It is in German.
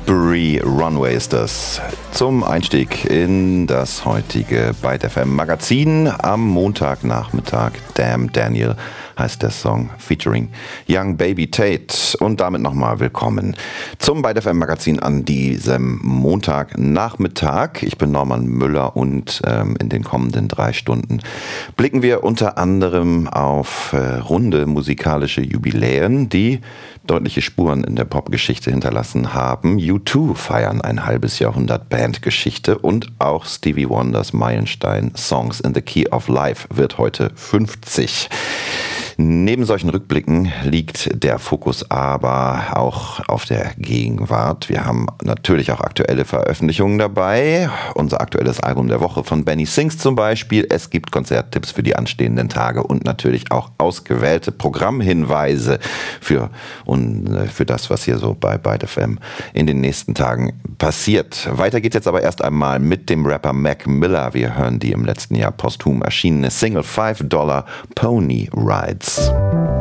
Salisbury Runway ist das. Zum Einstieg in das heutige Byte FM Magazin am Montagnachmittag. Damn Daniel heißt der Song, featuring Young Baby Tate. Und damit nochmal willkommen zum Byte FM Magazin an diesem Montagnachmittag. Ich bin Norman Müller und in den kommenden 3 Stunden blicken wir unter anderem auf runde musikalische Jubiläen, die deutliche Spuren in der Popgeschichte hinterlassen haben. U2 feiern ein halbes Jahrhundert Bandgeschichte und auch Stevie Wonders Meilenstein Songs in the Key of Life wird heute 50. Neben solchen Rückblicken liegt der Fokus aber auch auf der Gegenwart. Wir haben natürlich auch aktuelle Veröffentlichungen dabei. Unser aktuelles Album der Woche von Benny Sings zum Beispiel. Es gibt Konzerttipps für die anstehenden Tage und natürlich auch ausgewählte Programmhinweise für das, was hier so bei Byte FM in den nächsten Tagen passiert. Weiter geht's jetzt aber erst einmal mit dem Rapper Mac Miller. Wir hören die im letzten Jahr posthum erschienene Single $5 Pony Rides.